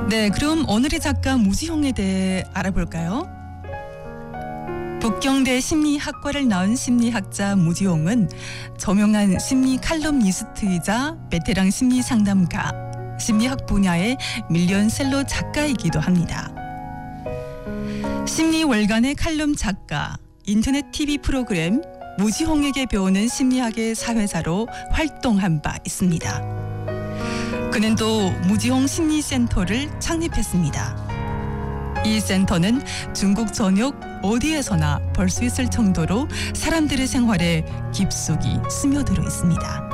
네, 그럼 오늘의 작가 무지홍에 대해 알아볼까요? 북경대 심리학과를 나온 심리학자 무지홍은 저명한 심리 칼럼니스트이자 베테랑 심리 상담가, 심리학 분야의 밀리언셀러 작가이기도 합니다. 심리 월간의 칼럼 작가, 인터넷 TV 프로그램 무지홍에게 배우는 심리학의 사회자로 활동한 바 있습니다. 그는 또 무지홍 심리센터를 창립했습니다. 이 센터는 중국 전역 어디에서나 볼 수 있을 정도로 사람들의 생활에 깊숙이 스며들어 있습니다.